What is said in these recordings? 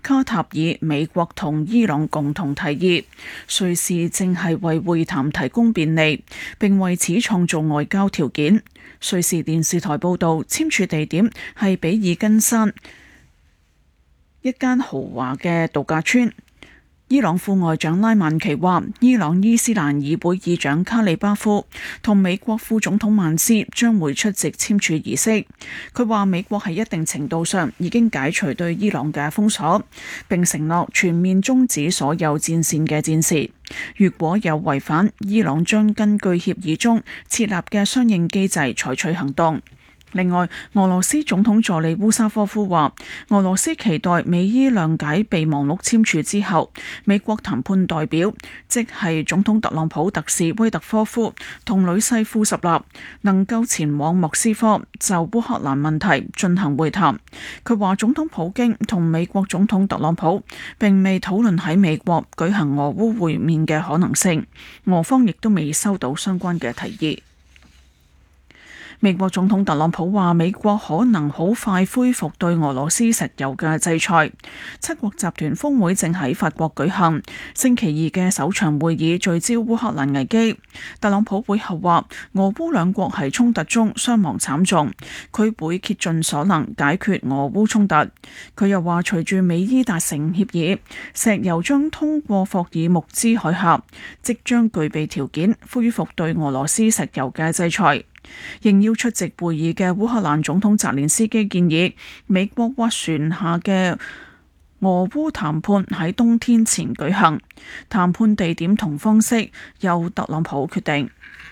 卡塔爾、美國同伊朗共同提議，瑞士正係為會談提供便利，並為此創造外交條件。瑞士電視台報道，簽署地點係比爾根山一間豪華嘅度假村。伊朗副外長拉曼奇話，伊朗伊斯蘭議會議長卡里巴夫同美國副總統曼斯將會出席簽署儀式。佢話美國喺一定程度上已經解除對伊朗嘅封鎖，並承諾全面終止所有戰線嘅戰事。如果有違反，伊朗將根據協議中設立嘅相應機制採取行動。另外，俄羅斯總統助理烏沙科夫話，俄羅斯期待美伊諒解備忘錄簽署之後，美國談判代表，即係總統特朗普特使威特科夫同女婿庫什納，能夠前往莫斯科就烏克蘭問題進行會談。佢話總統普京同美國總統特朗普並未討論喺美國舉行俄烏會面嘅可能性，俄方亦都未收到相關嘅提議。美國總統特朗普話，美國可能好快恢復對俄羅斯石油嘅制裁。七國集團峰會正喺法國舉行，星期二嘅首場會議聚焦烏克蘭危機。特朗普會後話，俄烏兩國喺衝突中傷亡慘重，佢會竭盡所能解決俄烏衝突。佢又話，隨住美伊達成協議，石油將通過霍爾木茲海峽，即將具備條件恢復對俄羅斯石油嘅制裁。應邀出席會議嘅烏克蘭總統澤連斯基建議，美國斡旋下嘅俄烏談判喺冬天前舉行，談判地點同方式由特朗普決定。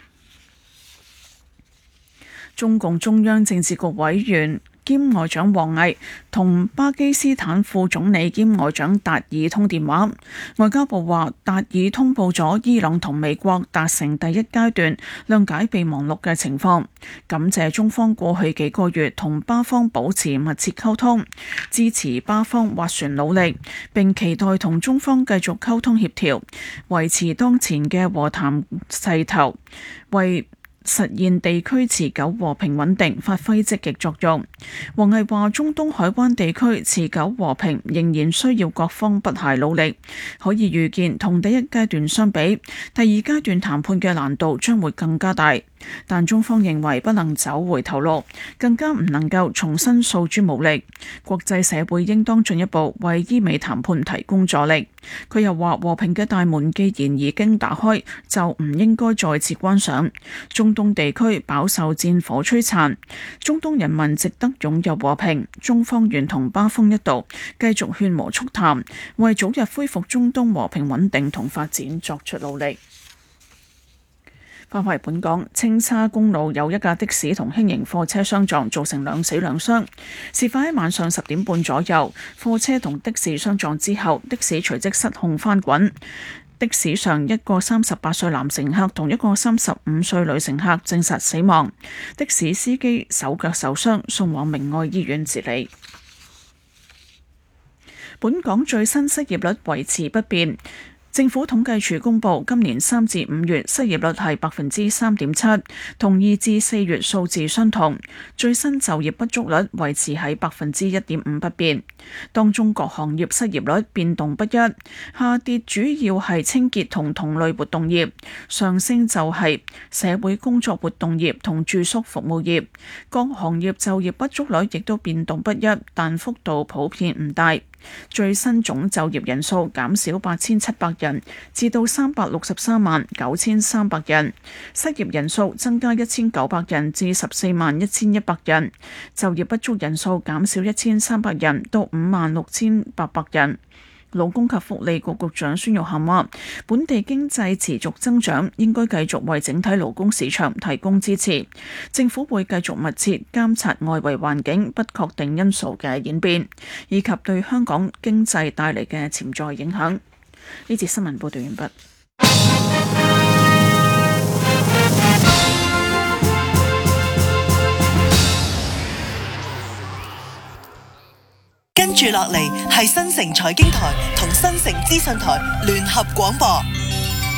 中共中央政治局委員兼外長王毅同巴基斯坦副總理兼外長達爾通電話。外交部話，達爾通報咗伊朗同美國達成第一階段諒解備忘錄嘅情況，感謝中方過去幾個月同巴方保持密切溝通，支持巴方斡旋努力，並期待同中方繼續溝通協調，維持當前嘅和談勢頭，為實現地區持久和平穩定發揮積極作用。王毅話，中東海灣地區持久和平仍然需要各方不懈努力，可以預見同第一階段相比，第二階段談判嘅難度將會更加大。但中方認為不能走回頭路，更加唔能夠重新訴諸武力，國際社會應當進一步為伊美談判提供助力。佢又話，和平嘅大門既然已經打開，就唔應該再次關上。中東地區飽受戰火摧殘，中東人民值得擁有和平。中方願同巴方一道繼續勸和促談，為早日恢復中東和平穩定同發展作出努力。翻返嚟本港，青沙公路有一架的士同輕型貨車相撞，造成2死2傷。事發喺晚上10點半左右，貨車同的士相撞之後，的士隨即失控翻滾。的士上一個38歲男乘客同一個35歲女乘客證實死亡，的士司機手腳受傷，送往明愛醫院治理。本港最新失業率維持不變。政府統計處公佈，今年3至5月失業率係3.7%，同2至4月數字相同。最新就業不足率維持喺1.5%不變。當中各行業失業率變動不一，下跌主要係清潔同同類活動業，上升就係社會工作活動業同住宿服務業。各行業就業不足率亦都變動不一，但幅度普遍唔大。最新總就業人數減少8700人，至到363萬9300人，失業人數增加1900人至14萬1100人，就業不足人數減少1300人到56800人。勞工及福利局局長孫玉菡話，本地經濟持續增長，應該繼續為整體勞工市場提供支持。政府會繼續密切監察外圍環境不確定因素嘅演變，以及對香港經濟帶嚟嘅潛在影響。呢節新聞報道完畢。 跟住落嚟係新城財經台同新城資訊台聯合廣播。